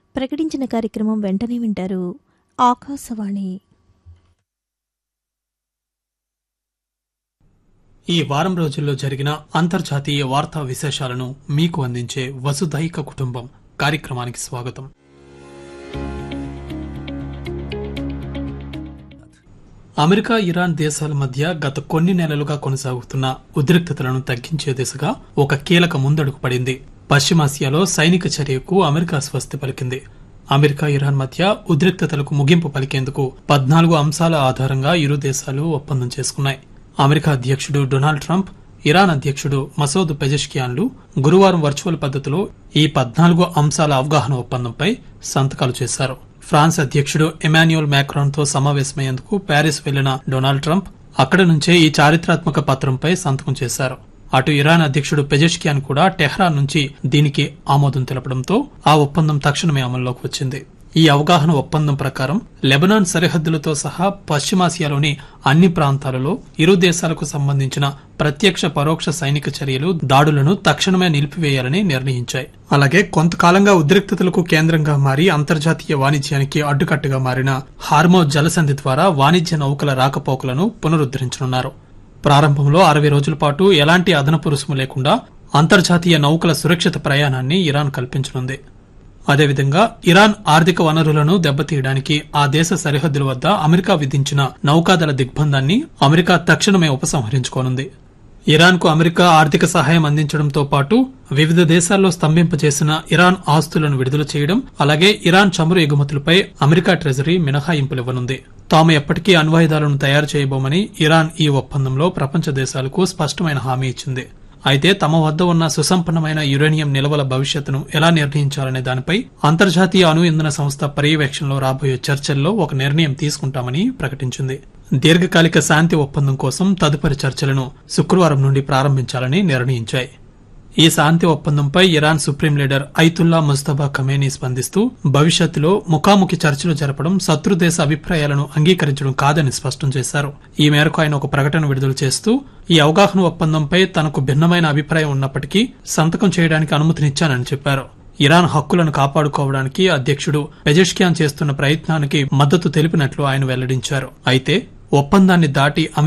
ప్రకటించిన కార్యక్రమం వెంటనే వింటారు. ఆకాశవాణి. ఈ వారం రోజుల్లో జరిగిన అంతర్జాతీయ వార్తా విశేషాలను మీకు అందించే వసుధైక కుటుంబం కార్యక్రమానికి స్వాగతం. అమెరికా, ఇరాన్ దేశాల మధ్య గత కొన్ని నెలలుగా కొనసాగుతున్న ఉద్రిక్తతలను తగ్గించే దిశగా ఒక కీలక ముందడుగు పడింది. పశ్చిమాసియాలో సైనిక చర్యకు అమెరికా స్వస్తి పలికింది. అమెరికా, ఇరాన్ మధ్య ఉద్రిక్తతలకు ముగింపు పలికేందుకు 14 అంశాల ఆధారంగా ఇరు దేశాలు ఒప్పందం చేసుకున్నాయి. అమెరికా అధ్యక్షుడు డొనాల్డ్ ట్రంప్, ఇరాన్ అధ్యక్షుడు మసూద్ పెజెష్కియాన్లు గురువారం వర్చువల్ పద్ధతిలో ఈ 14 అంశాల అవగాహన ఒప్పందంపై సంతకాలు చేశారు. ఫ్రాన్స్ అధ్యక్షుడు ఎమాన్యుయల్ మ్యాక్రాన్ తో సమావేశమయ్యేందుకు ప్యారిస్ వెళ్లిన డొనాల్డ్ ట్రంప్ అక్కడి నుంచే ఈ చారిత్రాత్మక పత్రంపై సంతకం చేశారు. అటు ఇరాన్ అధ్యక్షుడు పెజెష్కియాన్ కూడా టెహ్రాన్ నుంచి దీనికి ఆమోదం తెలపడంతో ఆ ఒప్పందం తక్షణమే అమల్లోకి వచ్చింది. ఈ అవగాహన ఒప్పందం ప్రకారం లెబనాన్ సరిహద్దులతో సహా పశ్చిమాసియాలోని అన్ని ప్రాంతాలలో ఇరు దేశాలకు సంబంధించిన ప్రత్యక్ష పరోక్ష సైనిక చర్యలు, దాడులను తక్షణమే నిలిపివేయాలని నిర్ణయించాయి. అలాగే కొంతకాలంగా ఉద్రిక్తతలకు కేంద్రంగా మారి అంతర్జాతీయ వాణిజ్యానికి అడ్డుకట్టుగా మారిన హార్మోజ్ జలసంధి ద్వారా వాణిజ్య నౌకల రాకపోకలను పునరుద్దరించనున్నారు. ప్రారంభంలో 60 రోజుల పాటు ఎలాంటి అదనపు రుసుము లేకుండా అంతర్జాతీయ నౌకల సురక్షిత ప్రయాణాన్ని ఇరాన్ కల్పించనుంది. అదేవిధంగా ఇరాన్ ఆర్థిక వనరులను దెబ్బతీయడానికి ఆ దేశ సరిహద్దుల వద్ద అమెరికా విధించిన నౌకాదళ దిగ్బంధాన్ని అమెరికా తక్షణమే ఉపసంహరించుకోనుంది. ఇరాన్ కు అమెరికా ఆర్థిక సహాయం అందించడంతో పాటు వివిధ దేశాల్లో స్తంభింపజేసిన ఇరాన్ ఆస్తులను విడుదల చేయడం, అలాగే ఇరాన్ చమురు ఎగుమతులపై అమెరికా ట్రెజరీ మినహాయింపులివ్వనుంది. తాము ఎప్పటికీ అణ్వాయుధాలను తయారు చేయబోమని ఇరాన్ ఈ ఒప్పందంలో ప్రపంచ దేశాలకు స్పష్టమైన హామీ ఇచ్చింది. అయితే తమ వద్ద ఉన్న సుసంపన్నమైన యురేనియం నిల్వల భవిష్యత్తును ఎలా నిర్ణయించాలనే దానిపై అంతర్జాతీయ అణు ఇంధన సంస్థ పర్యవేక్షణలో రాబోయే చర్చల్లో ఒక నిర్ణయం తీసుకుంటామని ప్రకటించింది. దీర్ఘకాలిక శాంతి ఒప్పందం కోసం తదుపరి చర్చలను శుక్రవారం నుండి ప్రారంభించాలని నిర్ణయించాయి. ఈ శాంతి ఒప్పందంపై ఇరాన్ సుప్రీం లీడర్ ఐతుల్లా ముజ్తబా ఖమేనీ స్పందిస్తూ భవిష్యత్తులో ముఖాముఖి చర్చలు జరపడం శత్రుదేశ అభిప్రాయాలను అంగీకరించడం కాదని స్పష్టం చేశారు. ఈ మేరకు ఆయన ఒక ప్రకటన విడుదల చేస్తూ ఈ అవగాహన ఒప్పందంపై తనకు భిన్నమైన అభిప్రాయం ఉన్నప్పటికీ సంతకం చేయడానికి అనుమతినిచ్చానని చెప్పారు. ఇరాన్ హక్కులను కాపాడుకోవడానికి అధ్యక్షుడు పెజెష్కియాన్ చేస్తున్న ప్రయత్నానికి మద్దతు తెలిపినట్లు ఆయన వెల్లడించారు. అయితే ఒప్పందాన్ని దాటి